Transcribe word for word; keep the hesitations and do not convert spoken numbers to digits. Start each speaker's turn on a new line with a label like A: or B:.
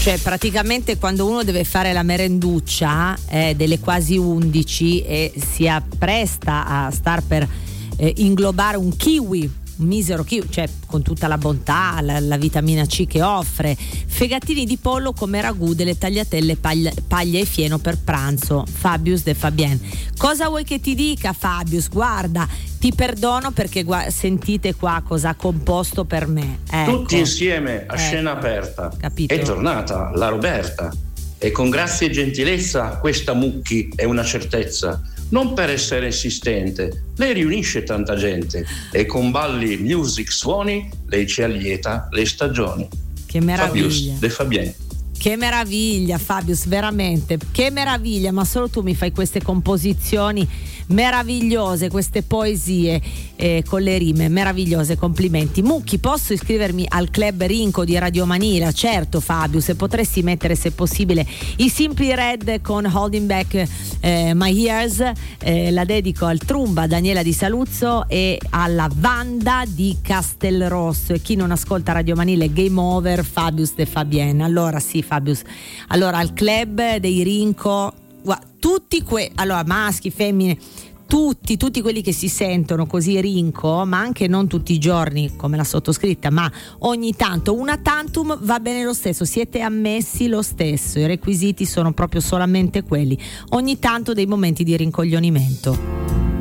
A: Cioè praticamente quando uno deve fare la merenduccia eh, delle quasi undici e si appresta a star per eh, inglobare un kiwi, un misero kiwi, cioè con tutta la bontà, la, la vitamina C che offre, fegatini di pollo come ragù, delle tagliatelle, paglia, paglia e fieno per pranzo. Fabius de Fabien. Cosa vuoi che ti dica, Fabius? Guarda, ti perdono perché gu- sentite qua cosa ha composto per me. Ecco.
B: Tutti insieme a
A: ecco.
B: Scena aperta.
A: Capito?
B: È tornata la Roberta e con grazia e gentilezza questa Mucchi è una certezza. Non per essere insistente, lei riunisce tanta gente e con balli, music, suoni lei ci allieta le stagioni.
A: Che meraviglia.
B: Fabius de Fabien.
A: Che meraviglia, Fabius, veramente, che meraviglia, ma solo tu mi fai queste composizioni meravigliose, queste poesie eh, con le rime meravigliose, complimenti. Mucchi, posso iscrivermi al club Rinco di Radio Manila? Certo, Fabius, se potresti mettere, se possibile, i Simply Red con Holding Back eh, My Ears, eh, la dedico al Trumba Daniela di Saluzzo e alla Vanda di Castelrosso, e chi non ascolta Radio Manila è game over. Fabius de Fabien. Allora sì, Fabius, allora al club dei Rinco, tutti que allora maschi, femmine, tutti tutti quelli che si sentono così Rinco, ma anche non tutti i giorni come la sottoscritta, ma ogni tanto una tantum va bene lo stesso, siete ammessi lo stesso, i requisiti sono proprio solamente quelli, ogni tanto dei momenti di rincoglionimento.